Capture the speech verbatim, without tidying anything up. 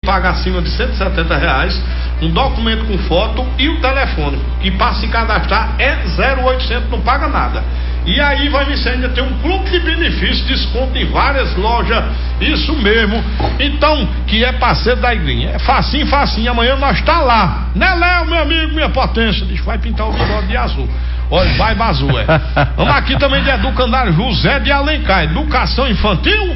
paga acima de cento e setenta reais, um documento com foto e o telefone, que para se cadastrar é zero oitocentos, não paga nada. E aí vai você ainda ter um clube de benefícios, desconto em várias lojas, isso mesmo. Então, que é parceiro da igreja, é facinho, facinho, amanhã nós tá lá, né, Léo, meu amigo, minha potência, diz, vai pintar o bigode de azul. Olha, vai azul, é. Vamos aqui também de Educandário José de Alencar, educação infantil,